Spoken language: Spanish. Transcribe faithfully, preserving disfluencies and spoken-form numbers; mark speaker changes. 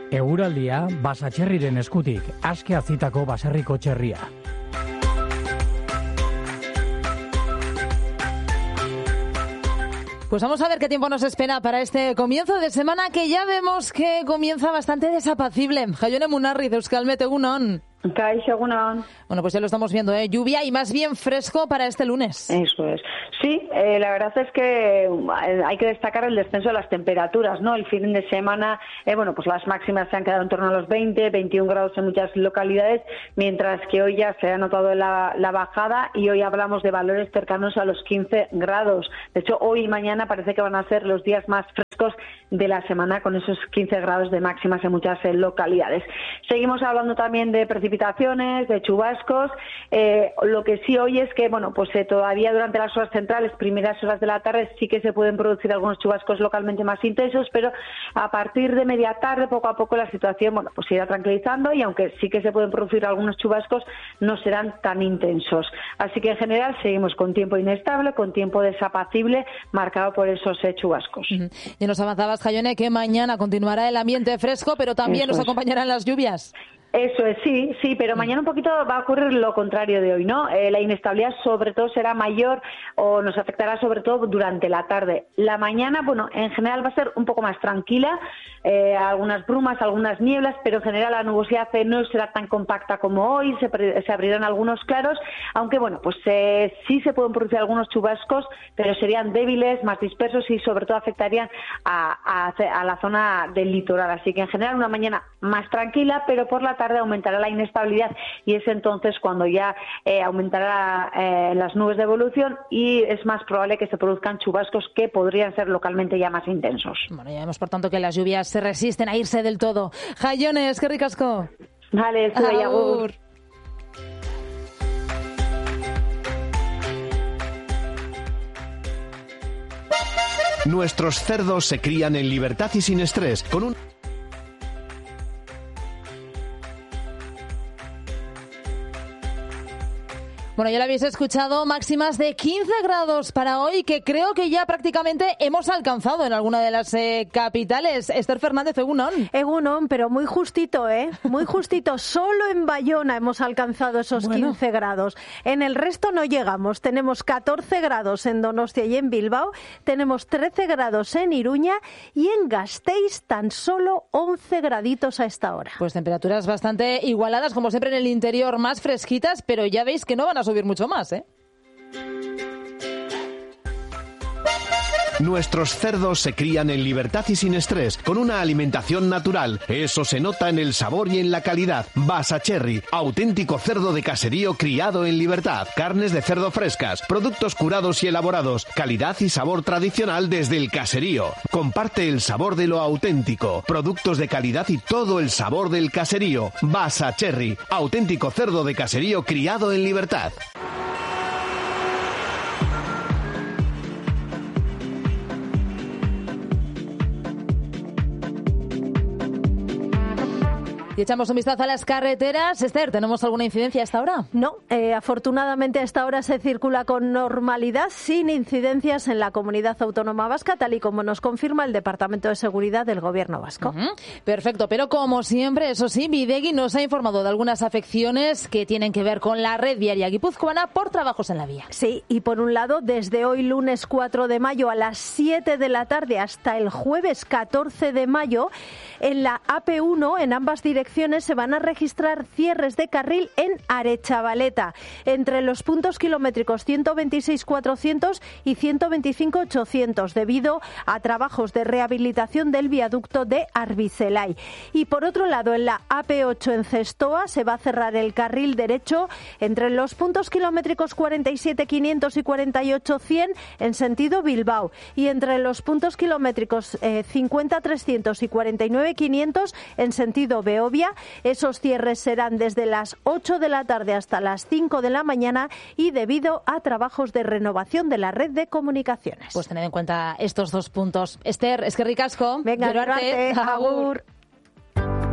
Speaker 1: Eguraldia Basatxerriren eskutik, aske azitako baserriko txerria.
Speaker 2: Pues vamos a ver qué tiempo nos espera para este comienzo de semana, que ya vemos que comienza bastante desapacible. Jaione Munarri, de Euskalmet, egunon.
Speaker 3: Kaixo, egunon.
Speaker 2: Bueno, pues ya lo estamos viendo, ¿eh? Lluvia y más bien fresco para este lunes.
Speaker 3: Eso es. Sí, eh, la verdad es que hay que destacar el descenso de las temperaturas, ¿no? El fin de semana, eh, bueno, pues las máximas se han quedado en torno a los veinte, veintiún grados en muchas localidades, mientras que hoy ya se ha notado la, la bajada y hoy hablamos de valores cercanos a los quince grados. De hecho, hoy y mañana parece que van a ser los días más frescos de la semana, con esos quince grados de máximas en muchas eh, localidades. Seguimos hablando también de precipitaciones, de chubascos. Eh, lo que sí hoy es que, bueno, pues eh, todavía durante las horas centrales, primeras horas de la tarde, sí que se pueden producir algunos chubascos localmente más intensos, pero a partir de media tarde, poco a poco, la situación, bueno, pues se irá tranquilizando, y aunque sí que se pueden producir algunos chubascos, no serán tan intensos. Así que en general seguimos con tiempo inestable, con tiempo desapacible, marcado por esos eh, chubascos.
Speaker 2: Uh-huh. Y nos avanzabas, Jaione, que mañana continuará el ambiente fresco, pero también Eso nos acompañarán es. las lluvias.
Speaker 3: Eso es, sí, sí, pero mañana un poquito va a ocurrir lo contrario de hoy, ¿no? Eh, la inestabilidad sobre todo será mayor, o nos afectará sobre todo durante la tarde. La mañana, bueno, en general va a ser un poco más tranquila, eh, algunas brumas, algunas nieblas, pero en general la nubosidad no será tan compacta como hoy, se, se abrirán algunos claros, aunque bueno, pues eh, sí se pueden producir algunos chubascos, pero serían débiles, más dispersos y sobre todo afectarían a, a, a la zona del litoral. Así que en general una mañana más tranquila, pero por la tarde aumentará la inestabilidad, y es entonces cuando ya eh, aumentará eh, las nubes de evolución, y es más probable que se produzcan chubascos que podrían ser localmente ya más intensos.
Speaker 2: Bueno, ya vemos por tanto que las lluvias se resisten a irse del todo. Jaione, eskerrik asko.
Speaker 3: Vale, zuei agur.
Speaker 4: Nuestros cerdos se crían en libertad y sin estrés, con un...
Speaker 2: Bueno, ya lo habéis escuchado, máximas de quince grados para hoy, que creo que ya prácticamente hemos alcanzado en alguna de las eh, capitales. Esther Fernández, egunon.
Speaker 5: Egunon, pero muy justito, ¿eh? Muy justito. Solo en Bayona hemos alcanzado esos bueno. quince grados. En el resto no llegamos. Tenemos catorce grados en Donostia y en Bilbao, tenemos trece grados en Iruña, y en Gasteiz tan solo once graditos a esta hora.
Speaker 2: Pues temperaturas bastante igualadas, como siempre en el interior, más fresquitas, pero ya veis que no van a subir mucho más, ¿eh?
Speaker 4: Nuestros cerdos se crían en libertad y sin estrés, con una alimentación natural. Eso se nota en el sabor y en la calidad. Basatxerri, auténtico cerdo de caserío criado en libertad. Carnes de cerdo frescas, productos curados y elaborados. Calidad y sabor tradicional desde el caserío. Comparte el sabor de lo auténtico. Productos de calidad y todo el sabor del caserío. Basatxerri, auténtico cerdo de caserío criado en libertad.
Speaker 2: Y echamos un vistazo a las carreteras. Esther, ¿tenemos alguna incidencia a esta hora?
Speaker 5: No, eh, afortunadamente a esta hora se circula con normalidad, sin incidencias en la Comunidad Autónoma Vasca, tal y como nos confirma el Departamento de Seguridad del Gobierno vasco.
Speaker 2: Uh-huh. Perfecto, pero como siempre, eso sí, Bidegi nos ha informado de algunas afecciones que tienen que ver con la red viaria guipuzcoana por trabajos en la vía.
Speaker 5: Sí, y por un lado, desde hoy lunes cuatro de mayo a las siete de la tarde hasta el jueves catorce de mayo, en la A P uno, en ambas direcciones, se van a registrar cierres de carril en Arechavaleta, entre los puntos kilométricos ciento veintiséis cuatrocientos y ciento veinticinco ochocientos, debido a trabajos de rehabilitación del viaducto de Arbizelay. Y por otro lado, en la A P ocho en Zestoa se va a cerrar el carril derecho entre los puntos kilométricos cuarenta y siete quinientos y cuarenta y ocho cien en sentido Bilbao, y entre los puntos kilométricos eh, cincuenta trescientos y cuarenta y nueve quinientos en sentido Beovia. Esos cierres serán desde las ocho de la tarde hasta las cinco de la mañana, y debido a trabajos de renovación de la red de comunicaciones.
Speaker 2: Pues tened en cuenta estos dos puntos. Esther, eskerrik asko.
Speaker 5: Venga,
Speaker 2: Gero arte.
Speaker 5: Agur.